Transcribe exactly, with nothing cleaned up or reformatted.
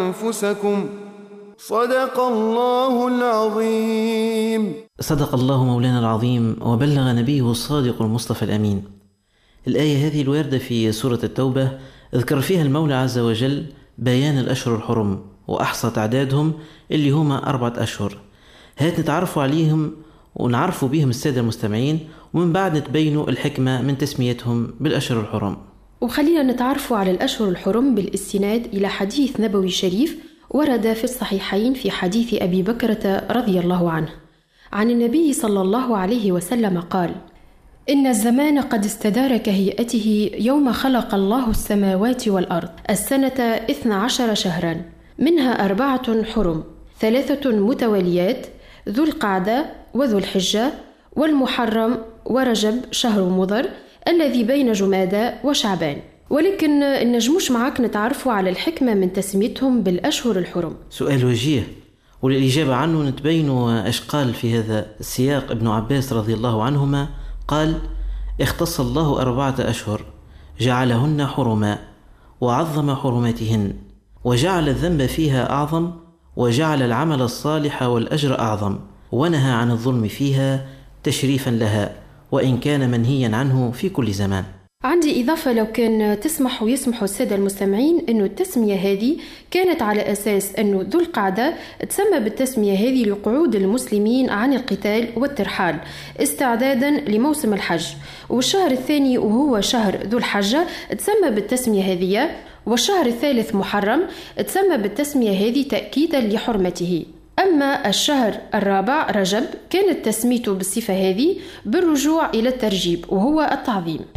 أنفسكم صدق الله العظيم. صدق الله مولانا العظيم وبلغ نبيه الصادق المصطفى الأمين. الآية هذه الواردة في سورة التوبة ذكر فيها المولى عز وجل بيان الأشهر الحرم وأحصى تعدادهم اللي هما أربعة أشهر. هات نتعرفوا عليهم ونعرفوا بهم السادة المستمعين، ومن بعد نتبينوا الحكمة من تسميتهم بالأشهر الحرم. وخلينا نتعرفوا على الأشهر الحرم بالاستناد إلى حديث نبوي شريف ورد في الصحيحين في حديث أبي بكرة رضي الله عنه عن النبي صلى الله عليه وسلم قال: إن الزمان قد استدار كهيئته يوم خلق الله السماوات والأرض، السنة إثنى عشر شهرا، منها أربعة حرم، ثلاثة متواليات، ذو القعدة وذو الحجة والمحرم ورجب شهر مضر الذي بين جمادى وشعبان. ولكن نجموش معاك نتعرفوا على الحكمة من تسميتهم بالأشهر الحرم. سؤال وجيه، وللإجابة عنه نتبين إيش قال في هذا السياق ابن عباس رضي الله عنهما. قال: اختص الله أربعة أشهر جعلهن حرما وعظم حرماتهن، وجعل الذنب فيها أعظم، وجعل العمل الصالح والأجر أعظم، ونهى عن الظلم فيها تشريفا لها، وإن كان منهيا عنه في كل زمان. عندي إضافة لو كان تسمح ويسمحوا السادة المستمعين أنه التسمية هذه كانت على أساس أنه ذو القعدة تسمى بالتسمية هذه لقعود المسلمين عن القتال والترحال استعدادا لموسم الحج، والشهر الثاني وهو شهر ذو الحجة تسمى بالتسمية هذه، والشهر الثالث محرم تسمى بالتسمية هذه تأكيدا لحرمته. أما الشهر الرابع رجب كانت تسميته بالصفة هذه بالرجوع إلى الترجيب وهو التعظيم.